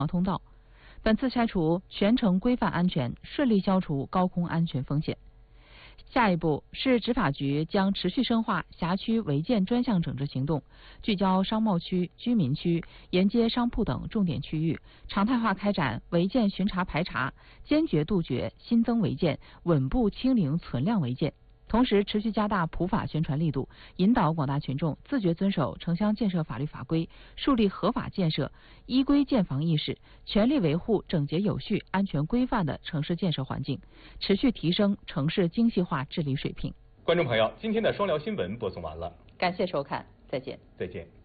通道。本次拆除全程规范安全，顺利消除高空安全风险。下一步，市执法局将持续深化辖区违建专项整治行动，聚焦商贸区、居民区、沿街商铺等重点区域，常态化开展违建巡查排查，坚决杜绝新增违建，稳步清零存量违建。同时，持续加大普法宣传力度，引导广大群众自觉遵守城乡建设法律法规，树立合法建设、依规建房意识，全力维护整洁有序、安全规范的城市建设环境，持续提升城市精细化治理水平。 观众朋友，今天的双聊新闻播送完了， 感谢收看，再见。 再见。